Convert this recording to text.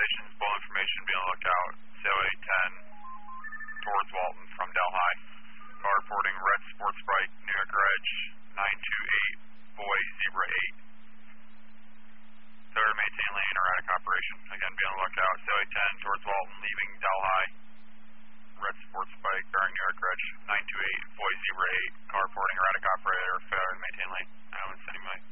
stations, full information, be on the lookout. Sail 810 towards Walton from Delhi. Car reporting red sports bike, New York Reg 928, boy zebra 8. Third, maintain lane, erratic operation. Again, be on the lookout. Sail 810 towards Walton, leaving Delhi. Red sports bike, bearing New York Reg 928, boy zebra 8. Car reporting erratic operator, failure to maintain lane. I know it's anyway.